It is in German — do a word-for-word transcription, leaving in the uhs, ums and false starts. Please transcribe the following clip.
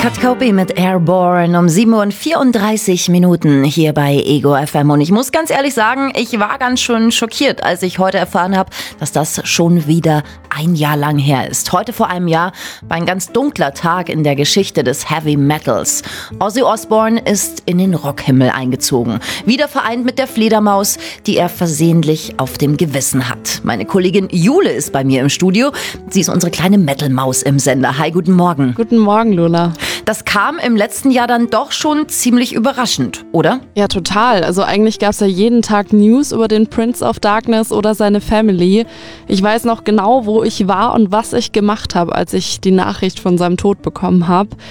Kurt Cobain mit Airborne um sieben Uhr vierunddreißig Minuten hier bei Ego F M. Und ich muss ganz ehrlich sagen, ich war ganz schön schockiert, als ich heute erfahren habe, dass das schon wieder ein Jahr lang her ist. Heute vor einem Jahr war ein ganz dunkler Tag in der Geschichte des Heavy Metals. Ozzy Osbourne ist in den Rockhimmel eingezogen. Wieder vereint mit der Fledermaus, die er versehentlich auf dem Gewissen hat. Meine Kollegin Jule ist bei mir im Studio. Sie ist unsere kleine Metal-Maus im Sender. Hi, guten Morgen. Guten Morgen, Lola. Das kam im letzten Jahr dann doch schon ziemlich überraschend, oder? Ja, total. Also eigentlich gab es ja jeden Tag News über den Prince of Darkness oder seine Family. Ich weiß noch genau, wo ich war und was ich gemacht habe, als ich die Nachricht von seinem Tod bekommen habe.